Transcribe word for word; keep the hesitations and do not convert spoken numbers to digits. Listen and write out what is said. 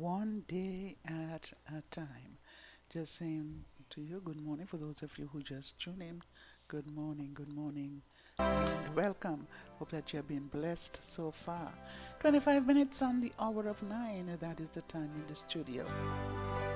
one day at a time. Just saying to you, good morning. For those of you who just tuned in, good morning, good morning, and welcome. Hope that you have been blessed so far. twenty-five minutes on the hour of nine, that is the time in the studio.